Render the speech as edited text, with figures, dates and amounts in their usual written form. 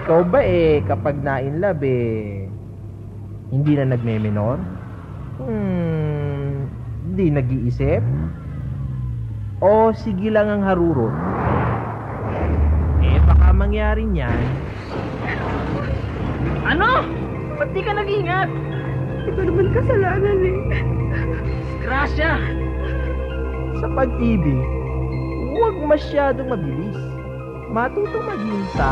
Ikaw ba kapag na-inlove hindi na nagme-menor? Hindi nag-iisip? O sige lang ang harurot? Baka mangyari niyan. Ano? Ba't di ka nag-ingat? Ito naman kasalanan Grasya! Sa pag-ibig, huwag masyadong mabilis. Matutong maghintay.